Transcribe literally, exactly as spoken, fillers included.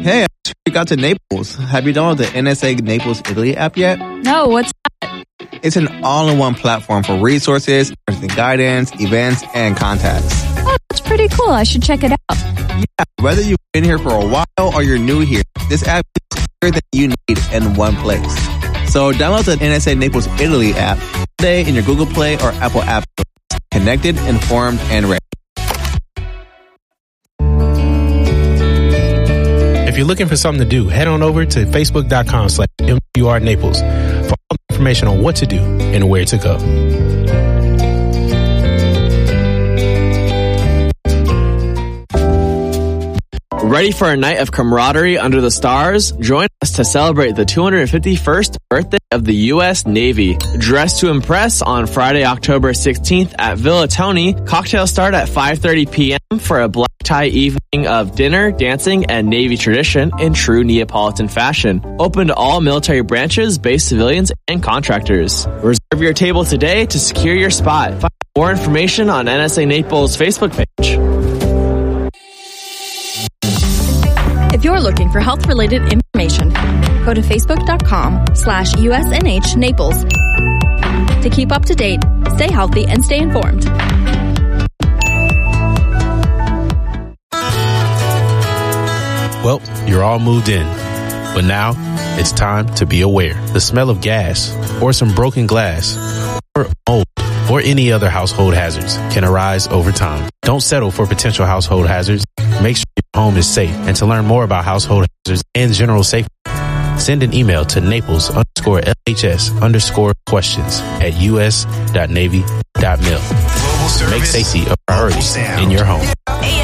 Hey, I just got to Naples. Have you downloaded the N S A Naples Italy app yet? No, what's that? It's an all-in-one platform for resources, guidance, events, and contacts. Oh, that's pretty cool. I should check it out. Yeah, whether you've been here for a while or you're new here, this app is everything you need in one place. So download the N S A Naples Italy app today in your Google Play or Apple App Store. Connected, informed, and ready. If you're looking for something to do, head on over to facebook.com slash MWR Naples for all the information on what to do and where to go. Ready for a night of camaraderie under the stars? Join us to celebrate the two hundred fifty-first birthday of the U S Navy. Dress to impress on Friday, October sixteenth at Villa Tony. Cocktails start at five thirty p.m. for a black tie evening of dinner, dancing, and Navy tradition in true Neapolitan fashion. Open to all military branches, base civilians, and contractors. Reserve your table today to secure your spot. Find more information on N S A Naples' Facebook page. If you're looking for health-related information, go to facebook.com slash USNH Naples to keep up to date, stay healthy, and stay informed. Well, you're all moved in, but now it's time to be aware. The smell of gas or some broken glass or mold or any other household hazards can arise over time. Don't settle for potential household hazards. Make sure your home is safe. And to learn more about household hazards and general safety, send an email to Naples underscore LHS underscore questions at us.navy.mil. Make safety a priority in your home.